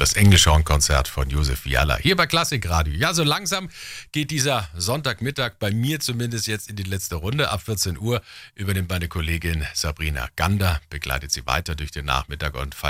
Das Englischhornkonzert von Josef Viala. Hier bei Klassikradio. Ja, so langsam geht dieser Sonntagmittag bei mir zumindest jetzt in die letzte Runde. Ab 14 Uhr übernimmt meine Kollegin Sabrina Gander, begleitet sie weiter durch den Nachmittag. Und